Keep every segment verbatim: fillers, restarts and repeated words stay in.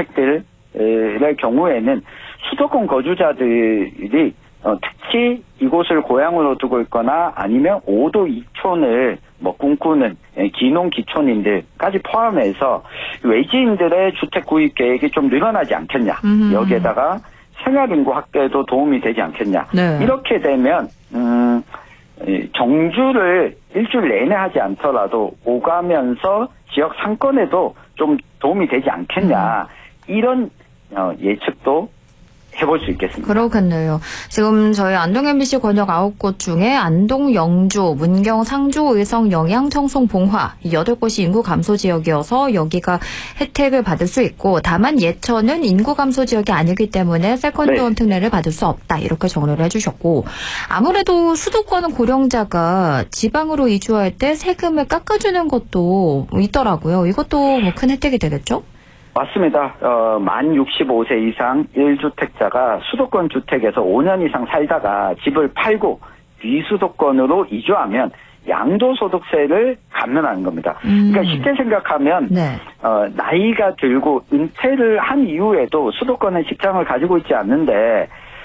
주택들의 경우에는 수도권 거주자들이 어, 특히 이곳을 고향으로 두고 있거나 아니면 오도 이촌을 뭐 꿈꾸는 기농 기촌인들까지 포함해서 외지인들의 주택 구입 계획이 좀 늘어나지 않겠냐. 음. 여기에다가 생활인구 확대에도 도움이 되지 않겠냐. 네. 이렇게 되면 음, 정주를 일주일 내내 하지 않더라도 오가면서 지역 상권에도 좀 도움이 되지 않겠냐. 음. 이런 어, 예측도 해볼 수 있겠습니다. 그렇겠네요. 지금 저희 안동 엠비씨 권역 아홉 곳 중에 안동, 영주, 문경, 상주, 의성, 영양, 청송, 봉화 이 여덟 곳이 인구 감소 지역이어서 여기가 혜택을 받을 수 있고 다만 예천은 인구 감소 지역이 아니기 때문에 세컨드홈 네. 특례를 받을 수 없다. 이렇게 정리를 해주셨고 아무래도 수도권은 고령자가 지방으로 이주할 때 세금을 깎아주는 것도 있더라고요. 이것도 뭐 큰 혜택이 되겠죠? 맞습니다. 어, 만 육십오 세 이상 일 주택자가 수도권 주택에서 오 년 이상 살다가 집을 팔고 비수도권으로 이주하면 양도소득세를 감면하는 겁니다. 음. 그러니까 쉽게 생각하면 네. 어, 나이가 들고 은퇴를 한 이후에도 수도권에 직장을 가지고 있지 않는데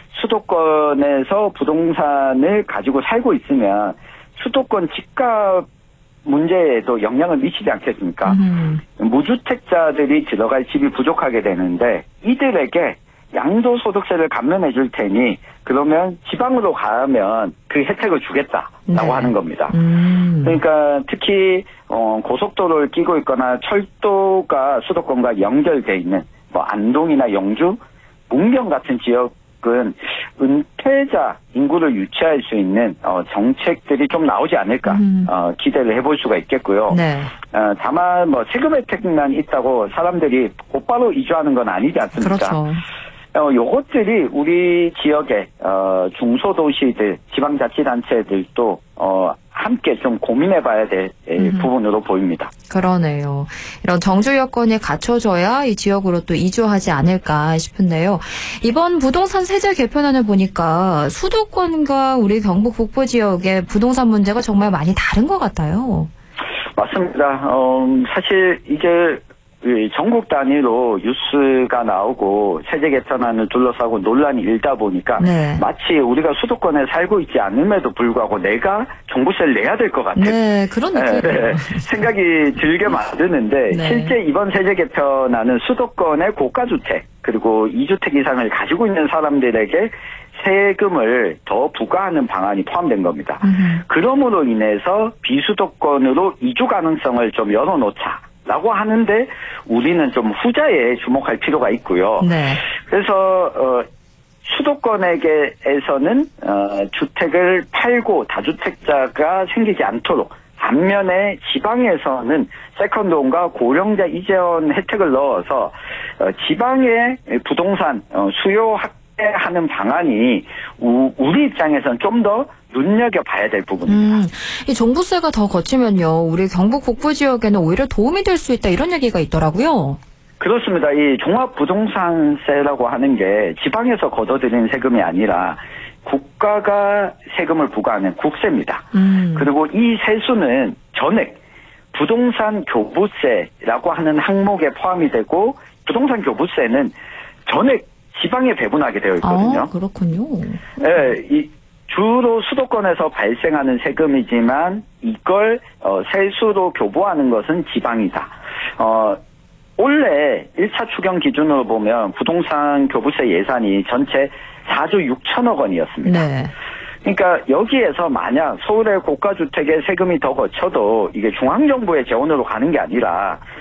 수도권에서 부동산을 가지고 살고 있으면 수도권 집값 문제에도 영향을 미치지 않겠습니까? 음. 무주택자들이 들어갈 집이 부족하게 되는데 이들에게 양도소득세를 감면해 줄 테니 그러면 지방으로 가면 그 혜택을 주겠다라고 네. 하는 겁니다. 음. 그러니까 특히 어, 고속도로를 끼고 있거나 철도가 수도권과 연결돼 있는 뭐 안동이나 영주, 문경 같은 지역 은 은퇴자 인구를 유치할 수 있는 어, 정책들이 좀 나오지 않을까 음. 어, 기대를 해볼 수가 있겠고요. 네. 어, 다만 뭐 세금 혜택만 있다고 사람들이 곧바로 이주하는 건 아니지 않습니까? 그렇죠. 어, 요것들이 우리 지역의 어, 중소도시들, 지방자치단체들도 어, 함께 좀 고민해봐야 될 음. 부분으로 보입니다. 그러네요. 이런 정주 여건이 갖춰져야 이 지역으로 또 이주하지 않을까 싶은데요. 이번 부동산 세제 개편안을 보니까 수도권과 우리 경북 북부 지역의 부동산 문제가 정말 많이 다른 것 같아요. 맞습니다. 어, 사실 이게 전국 단위로 뉴스가 나오고 세제 개편안을 둘러싸고 논란이 일다 보니까 네. 마치 우리가 수도권에 살고 있지 않음에도 불구하고 내가 종부세를 내야 될 것 같은 네, 그런 느낌. 네, 생각이 들게 만드는데 네. 실제 이번 세제 개편안은 수도권의 고가주택 그리고 이 주택 이상을 가지고 있는 사람들에게 세금을 더 부과하는 방안이 포함된 겁니다. 음. 그러므로 인해서 비수도권으로 이주 가능성을 좀 열어놓자. 라고 하는데 우리는 좀 후자에 주목할 필요가 있고요. 네. 그래서 어, 수도권에게에서는 어, 주택을 팔고 다주택자가 생기지 않도록 반면에 지방에서는 세컨드홈과 고령자 이재원 혜택을 넣어서 어, 지방의 부동산 어, 수요 확대하는 방안이 우, 우리 입장에서는 좀 더 눈여겨봐야 될 부분입니다. 음, 이 종부세가 더 거치면요. 우리 경북 북부 지역에는 오히려 도움이 될 수 있다 이런 얘기가 있더라고요. 그렇습니다. 이 종합부동산세라고 하는 게 지방에서 걷어들이는 세금이 아니라 국가가 세금을 부과하는 국세입니다. 음. 그리고 이 세수는 전액 부동산 교부세라고 하는 항목에 포함이 되고 부동산 교부세는 전액 지방에 배분하게 되어 있거든요. 아, 그렇군요. 네, 이 주로 수도권에서 발생하는 세금이지만 이걸 어, 세수로 교부하는 것은 지방이다. 어, 올해 일 차 추경 기준으로 보면 부동산 교부세 예산이 전체 사조 육천억 원이었습니다. 네. 그러니까 여기에서 만약 서울의 고가주택에 세금이 더 거쳐도 이게 중앙정부의 재원으로 가는 게 아니라